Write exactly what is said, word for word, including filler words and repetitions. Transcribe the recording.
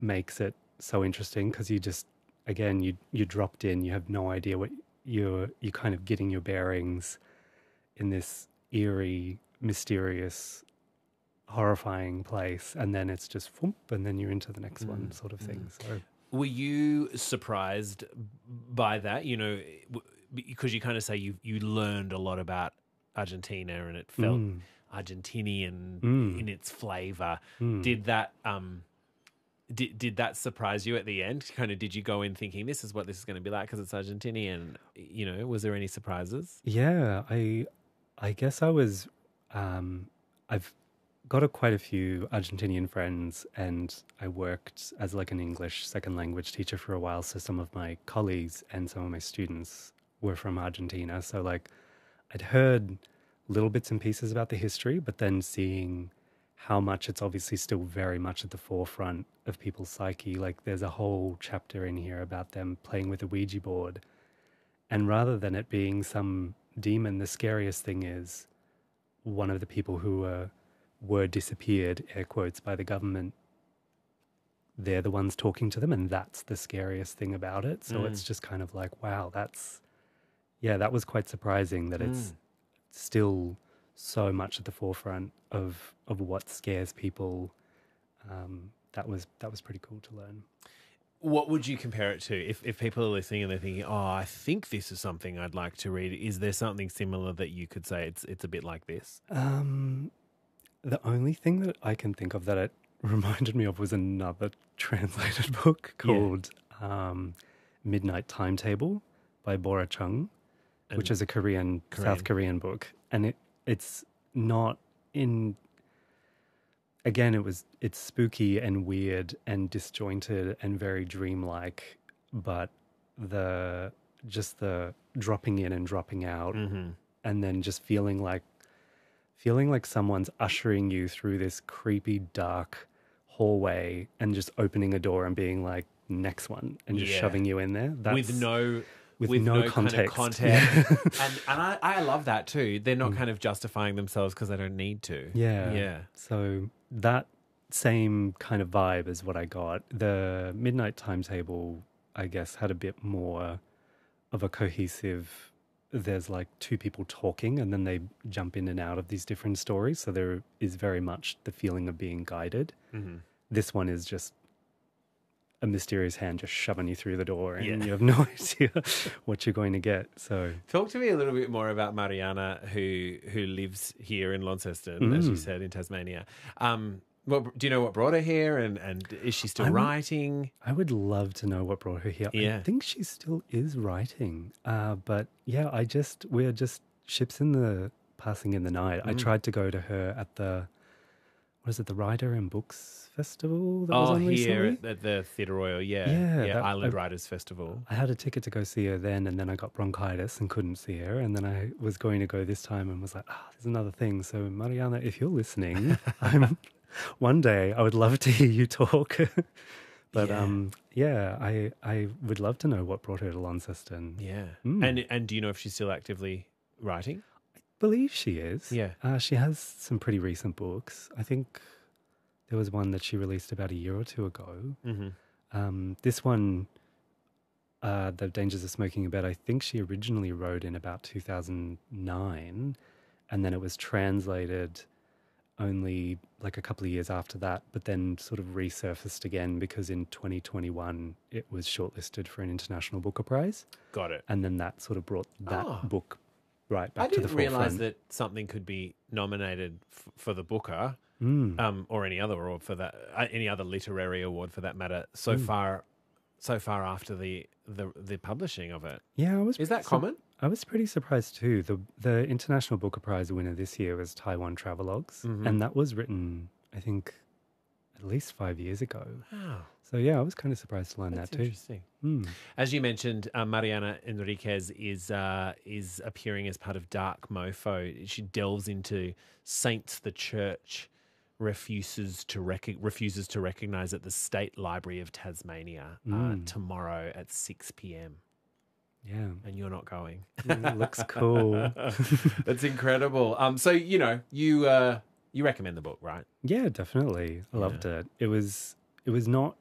makes it so interesting because you just, again, you you dropped in, you have no idea what you're, you're kind of getting your bearings in this eerie, mysterious, horrifying place, and then it's just whoop, and then you're into the next mm. one sort of thing. Mm. So, were you surprised by that? You know, because you kind of say you you learned a lot about Argentina, and it felt mm. Argentinian mm. in its flavour. Mm. Did that um, did did that surprise you at the end? Kind of, did you go in thinking this is what this is going to be like because it's Argentinian? You know, was there any surprises? Yeah, I I guess I was. Um, I've got a, quite a few Argentinian friends, and I worked as like an English second language teacher for a while. So some of my colleagues and some of my students were from Argentina. So like I'd heard little bits and pieces about the history, but then seeing how much it's obviously still very much at the forefront of people's psyche. Like there's a whole chapter in here about them playing with a Ouija board. And rather than it being some demon, the scariest thing is one of the people who were, were disappeared, air quotes, by the government, they're the ones talking to them, and that's the scariest thing about it. So mm. it's just kind of like, wow, that's, yeah, that was quite surprising that mm. it's still so much at the forefront of of what scares people. Um, that was that was pretty cool to learn. What would you compare it to? If if people are listening and they're thinking, oh, I think this is something I'd like to read, is there something similar that you could say it's it's a bit like this? Um, the only thing that I can think of that it reminded me of was another translated book called yeah. um, Midnight Timetable by Bora Chung, and which is a Korean, Korean South Korean book. And it it's not in... Again, it was it's spooky and weird and disjointed and very dreamlike, but the just the dropping in and dropping out, mm-hmm. and then just feeling like feeling like someone's ushering you through this creepy, dark hallway and just opening a door and being like, next one, and just yeah. shoving you in there. That's, with no with, with no, no context. Kind of context. and and I, I love that too. They're not mm. kind of justifying themselves because they don't need to. Yeah. Yeah. So that same kind of vibe is what I got. The Midnight Timetable, I guess, had a bit more of a cohesive... There's like two people talking and then they jump in and out of these different stories. So there is very much the feeling of being guided. Mm-hmm. This one is just a mysterious hand just shoving you through the door and yeah. you have no idea what you're going to get. So talk to me a little bit more about Mariana, who who lives here in Launceston, mm. as you said, in Tasmania. Um, what, do you know what brought her here, and, and is she still I would, writing? I would love to know what brought her here. Yeah. I think she still is writing. Uh, but yeah, I just, we're just ships in the passing in the night. Mm. I tried to go to her at the, what is it, the Writer and Books Festival that oh, was on here recently? at the Theatre Royal, yeah. Yeah. yeah that, Island I, Writers Festival. I had a ticket to go see her then, and then I got bronchitis and couldn't see her. And then I was going to go this time and was like, ah, oh, there's another thing. So Mariana, if you're listening, I'm... One day I would love to hear you talk. but yeah. um yeah, I I would love to know what brought her to Launceston. Yeah. Mm. And and do you know if she's still actively writing? I believe she is. Yeah. Uh, she has some pretty recent books. I think there was one that she released about a year or two ago. Mm-hmm. Um, this one, uh, The Dangers of Smoking a Bed, I think she originally wrote in about two thousand nine, and then it was translated only like a couple of years after that, but then sort of resurfaced again because in twenty twenty-one it was shortlisted for an International Booker Prize. Got it. And then that sort of brought that oh. book right back I to the forefront. I didn't realise that something could be nominated f- for the Booker mm. um, or any other award for that, uh, any other literary award for that matter. So mm. far, so far after the, the the publishing of it. Yeah, I was. Is that common? I was pretty surprised too. The the International Booker Prize winner this year was Taiwan Travelogues, mm-hmm. and that was written, I think, at least five years ago. Wow. So yeah, I was kind of surprised to learn That's that too. Interesting. Mm. As you mentioned, uh, Mariana Enriquez is uh, is appearing as part of Dark Mofo. She delves into saints the church refuses to rec- refuses to recognise at the State Library of Tasmania mm. uh, tomorrow at six p.m. Yeah. And you're not going. It looks cool. That's incredible. Um, so, you know, you uh, you recommend the book, right? Yeah, definitely. I loved yeah. it. It was it was not